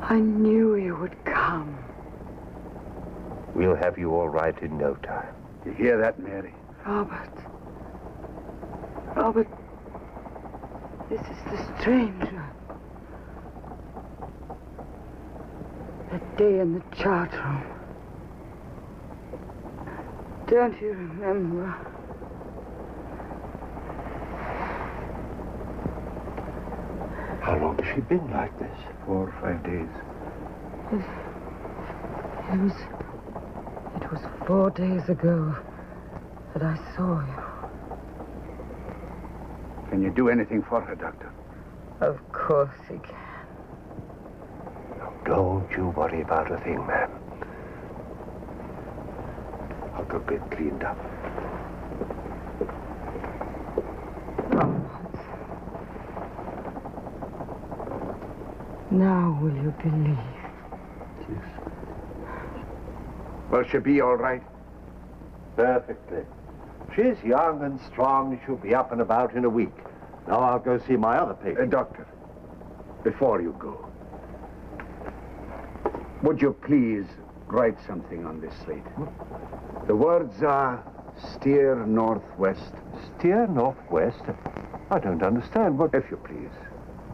I knew you would come. We'll have you all right in no time. You hear that, Mary? Robert. Robert. This is the stranger. That day in the chart room. Don't you remember? How long has she been like this? 4 or 5 days. It was 4 days ago that I saw you. Can you do anything for her, Doctor? Of course he can. Don't you worry about a thing, man. I'll go get cleaned up. Now will you believe? Yes. Will she be all right? Perfectly. She's young and strong. She'll be up and about in a week. Now I'll go see my other patient. Doctor, before you go, would you please write something on this slate? The words are steer northwest. Steer northwest? I don't understand. What? If you please.